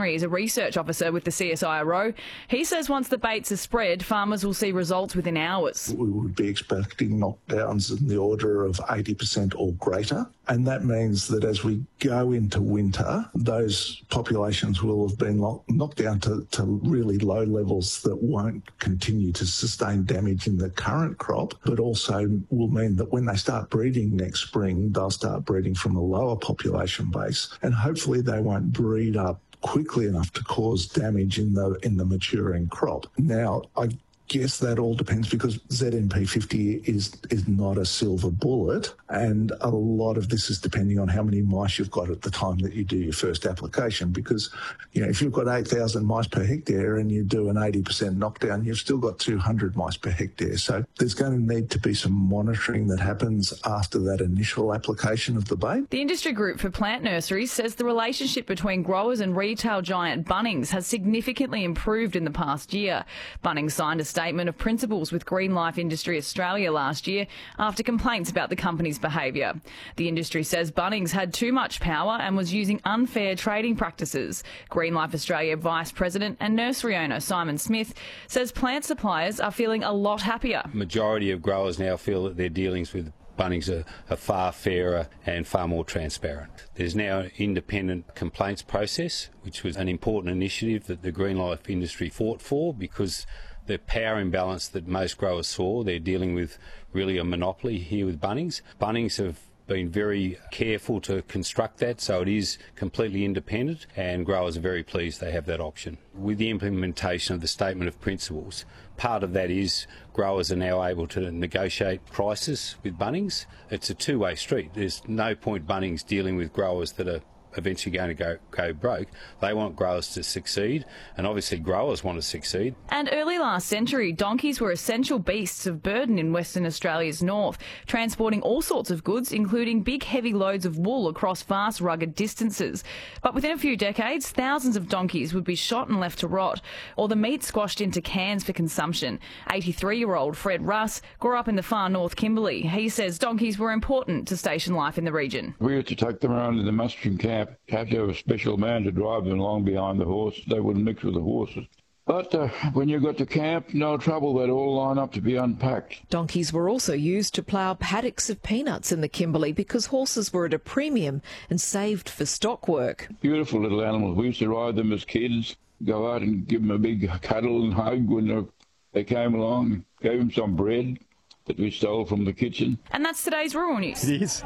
Henry is a research officer with the CSIRO. He says once the baits are spread, farmers will see results within hours. We would be expecting knockdowns in the order of 80% or greater. And that means that as we go into winter, those populations will have been knocked down to really low levels that won't continue to sustain damage in the current crop, but also will mean that when they start breeding next spring, they'll start breeding from a lower population base, and hopefully they won't breed up quickly enough to cause damage in the maturing crop. Now, I guess that all depends, because ZNP 50 is not a silver bullet, and a lot of this is depending on how many mice you've got at the time that you do your first application, because if you've got 8,000 mice per hectare and you do an 80% knockdown, you've still got 200 mice per hectare. So there's going to need to be some monitoring that happens after that initial application of the bait. The industry group for plant nurseries says the relationship between growers and retail giant Bunnings has significantly improved in the past year. Bunnings signed a statement of principles with Green Life Industry Australia last year after complaints about the company's behaviour. The industry says Bunnings had too much power and was using unfair trading practices. Green Life Australia Vice President and nursery owner Simon Smith says plant suppliers are feeling a lot happier. Majority of growers now feel that their dealings with Bunnings are far fairer and far more transparent. There's now an independent complaints process, which was an important initiative that the Green Life industry fought for, because the power imbalance that most growers saw, they're dealing with really a monopoly here with Bunnings. Bunnings have been very careful to construct that so it is completely independent, and growers are very pleased they have that option. With the implementation of the Statement of Principles, part of that is growers are now able to negotiate prices with Bunnings. It's a two-way street. There's no point Bunnings dealing with growers that are eventually going to go broke. They want growers to succeed, and obviously growers want to succeed. And early last century, donkeys were essential beasts of burden in Western Australia's north, transporting all sorts of goods, including big heavy loads of wool across vast rugged distances. But within a few decades, thousands of donkeys would be shot and left to rot, or the meat squashed into cans for consumption. 83-year-old Fred Russ grew up in the far north Kimberley. He says donkeys were important to station life in the region. We used to take them around to the mustering camp. Have to have a special man to drive them along behind the horse. They wouldn't mix with the horses. But when you got to camp, no trouble, they'd all line up to be unpacked. Donkeys were also used to plough paddocks of peanuts in the Kimberley because horses were at a premium and saved for stock work. Beautiful little animals. We used to ride them as kids, go out and give them a big cuddle and hug when they came along, gave them some bread that we stole from the kitchen. And that's today's Rural News. It is.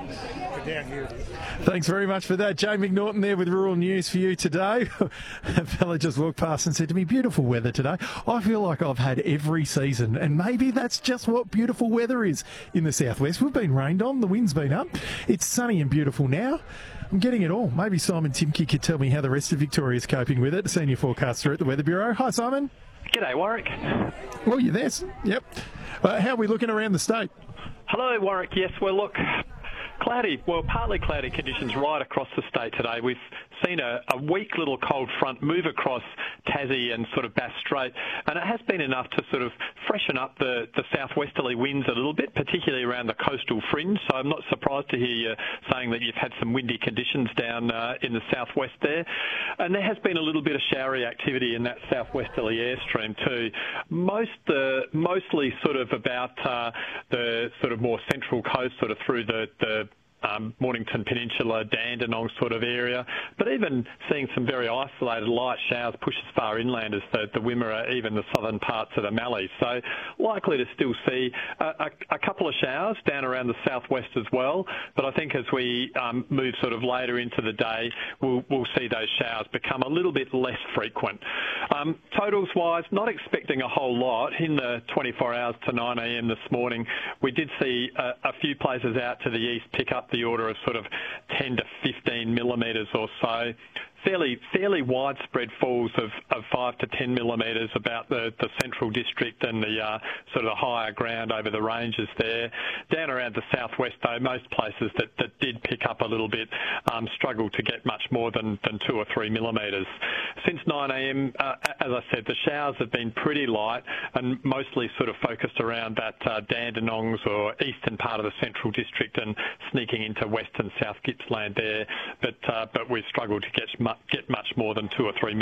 Thanks very much for that. Jane McNaughton there with Rural News for you today. A fella just walked past and said to me, beautiful weather today. I feel like I've had every season, and maybe that's just what beautiful weather is in the southwest. We've been rained on, the wind's been up. It's sunny and beautiful now. I'm getting it all. Maybe Simon Timke could tell me how the rest of Victoria's coping with it. Senior forecaster at the Weather Bureau. Hi, Simon. G'day, Warwick. Well, you're there. Yep. How are we looking around the state? Hello, Warwick. Yes, well, look, cloudy, partly cloudy conditions right across the state today. We've seen a weak little cold front move across Tassie and sort of Bass Strait, and it has been enough to sort of freshen up the southwesterly winds a little bit, particularly around the coastal fringe. So I'm not surprised to hear you saying that you've had some windy conditions down in the southwest there. And there has been a little bit of showery activity in that southwesterly airstream too. Mostly sort of about the sort of more central coast, sort of through the Mornington Peninsula, Dandenong sort of area, but even seeing some very isolated light showers push as far inland as the Wimmera, even the southern parts of the Mallee. So likely to still see a couple of showers down around the southwest as well, but I think as we move sort of later into the day, we'll see those showers become a little bit less frequent. Totals-wise, not expecting a whole lot. In the 24 hours to 9 a.m. this morning, we did see a few places out to the east pick up the order of sort of 10 to 15 millimetres or so. Fairly widespread falls of 5 to 10 millimetres about the central district and the sort of the higher ground over the ranges there. Down around the southwest though, most places that did pick up a little bit struggled to get much more than 2 or 3 millimetres. Since 9 a.m, as I said, the showers have been pretty light and mostly sort of focused around that Dandenongs or eastern part of the central district and sneaking into west and south Gippsland there. But we've struggled to get much more than 2 or 3